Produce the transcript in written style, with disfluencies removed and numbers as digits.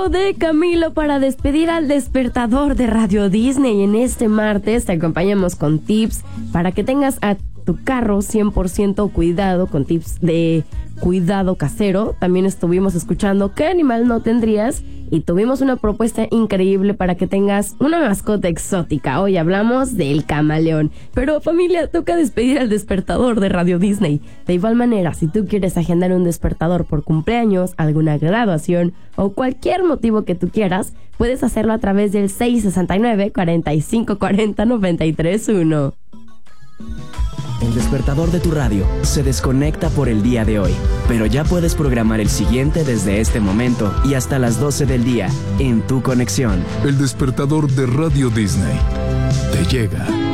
De Camilo para despedir al despertador de Radio Disney. En este martes te acompañamos con tips para que tengas a tu carro 100% cuidado, con tips de cuidado casero. También estuvimos escuchando qué animal no tendrías y tuvimos una propuesta increíble para que tengas una mascota exótica. Hoy hablamos del camaleón. Pero familia, toca despedir al despertador de Radio Disney. De igual manera, si tú quieres agendar un despertador por cumpleaños, alguna graduación o cualquier motivo que tú quieras, puedes hacerlo a través del 669-4540-931. El despertador de tu radio se desconecta por el día de hoy, pero ya puedes programar el siguiente desde este momento y hasta las 12 del día en tu conexión. El despertador de Radio Disney te llega.